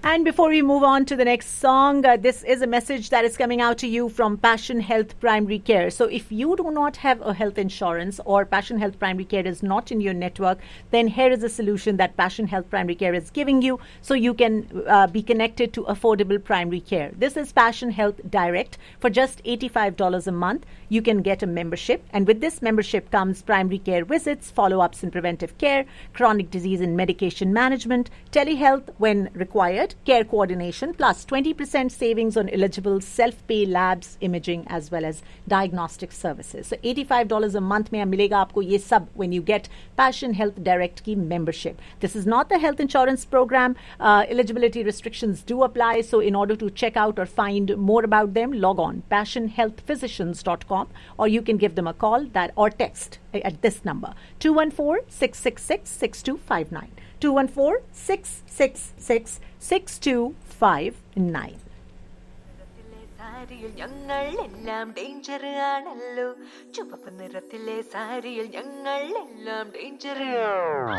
And before we move on to the next song, this is a message that is coming out to you from Passion Health Primary Care. So, if you do not have a health insurance or Passion Health Primary Care is not in your network, then here is a solution that Passion Health Primary Care is giving you so you can be connected to affordable primary care. This is Passion Health Direct. For just $85 a month, you can get a membership. And with this membership comes primary care visits, follow-ups in preventive care, chronic disease and medication management, telehealth when required, care coordination, plus 20% savings on eligible self-pay labs, imaging, as well as diagnostic services. So $85 a month में मिलेगा आपको ये सब when you get Passion Health Direct की membership. This is not the health insurance program. Eligibility restrictions do apply. So in order to check out or find more about them, log on passionhealthphysicians.com, or you can give them a call or text at this number 214-666-6259. 214-666-6259. സാരിയിൽ ഞങ്ങൾ എല്ലാം danger ആണല്ലോ ചുവപ്പ് നിറത്തിലെ സാരിയിൽ ഞങ്ങൾ എല്ലാം danger